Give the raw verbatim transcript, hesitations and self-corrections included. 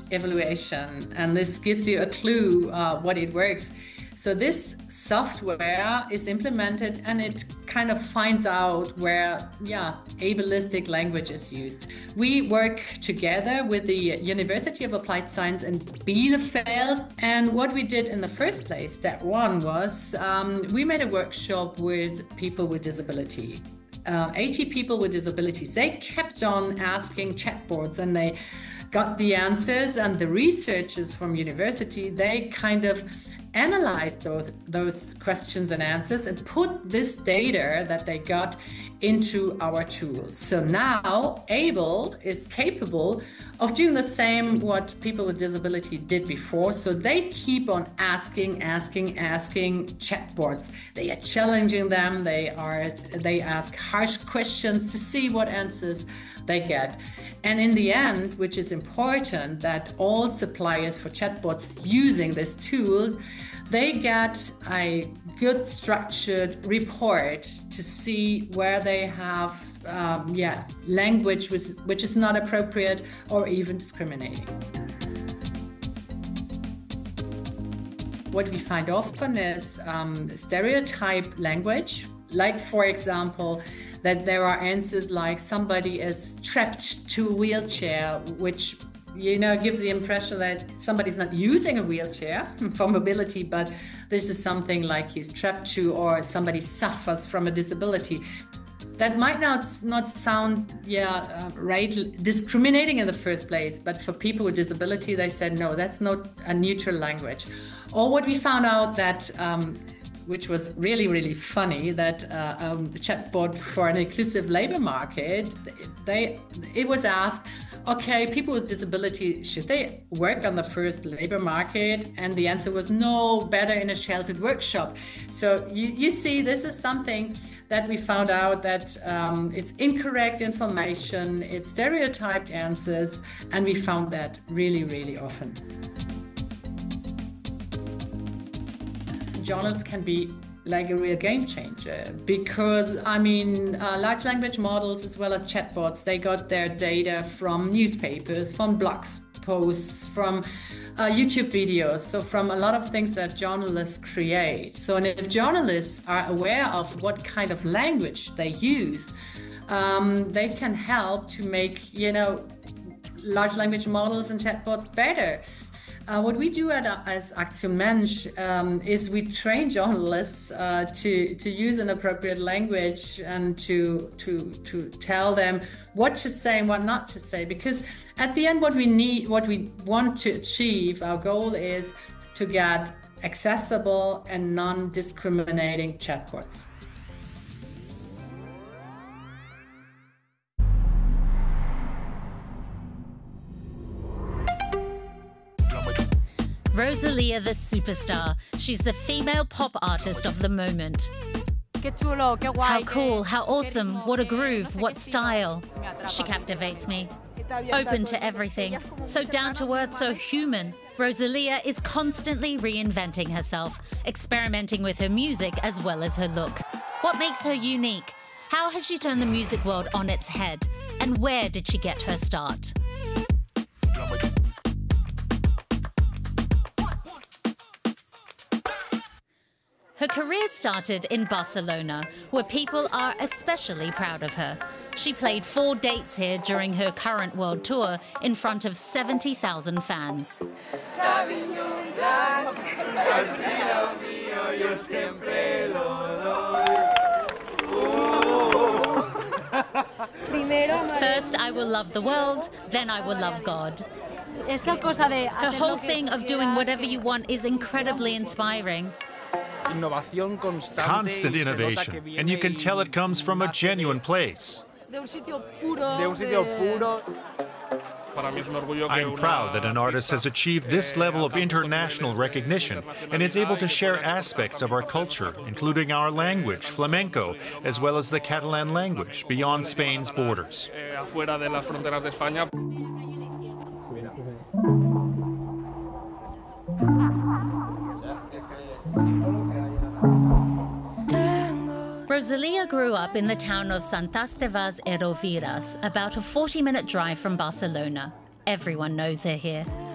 evaluation, and this gives you a clue uh, what it works. So this software is implemented and it kind of finds out where, yeah, ableistic language is used. We work together with the University of Applied Science in Bielefeld. And what we did in the first place, step one, was um, we made a workshop with people with disability. Uh, eighty people with disabilities. They kept on asking chatbots and they got the answers, and the researchers from university, they kind of analyzed those, those questions and answers and put this data that they got into our tools. So now Able is capable of doing the same what people with disability did before. So they keep on asking, asking, asking chatbots. They are challenging them. They are they ask harsh questions to see what answers they get. And in the end, which is important, that all suppliers for chatbots using this tool, they get a good structured report to see where they have um, yeah, language which, which is not appropriate or even discriminating. What we find often is um, stereotype language, like, for example, that there are answers like somebody is trapped to a wheelchair, which, you know, gives the impression that somebody's not using a wheelchair for mobility, but this is something like he's trapped to, or somebody suffers from a disability. That might not, not sound, yeah, uh, right, discriminating in the first place, but for people with disability, they said, no, that's not a neutral language. Or what we found out that, um, which was really, really funny, that uh, um, the chatbot for an inclusive labor market, they, it was asked, okay, people with disability, should they work on the first labor market? And the answer was no, better in a sheltered workshop. So you, you see, this is something that we found out that um, it's incorrect information, it's stereotyped answers, and we found that really, really often. Journalists can be like a real game changer because, I mean, uh, large language models as well as chatbots, they got their data from newspapers, from blogs posts, from uh, YouTube videos, so from a lot of things that journalists create. So, and if journalists are aware of what kind of language they use, um, they can help to make, you know, large language models and chatbots better. Uh, what we do at, uh, as Aktion Mensch um, is we train journalists uh, to, to use an appropriate language and to, to, to tell them what to say and what not to say. Because at the end, what we need, what we want to achieve, our goal is to get accessible and non-discriminating chatbots. Rosalía the superstar. She's the female pop artist of the moment. How cool, how awesome, what a groove, what style. She captivates me. Open to everything. So down to earth, so human. Rosalía is constantly reinventing herself, experimenting with her music as well as her look. What makes her unique? How has she turned the music world on its head? And where did she get her start? Her career started in Barcelona, where people are especially proud of her. She played four dates here during her current world tour in front of seventy thousand fans. First, I will love the world, then I will love God. Her whole thing of doing whatever you want is incredibly inspiring. Constant innovation, and you can tell it comes from a genuine place. I'm proud that an artist has achieved this level of international recognition and is able to share aspects of our culture, including our language, flamenco, as well as the Catalan language, beyond Spain's borders. Rosalía grew up in the town of Santastevas Eroviras, about a forty minute drive from Barcelona. Everyone knows her here.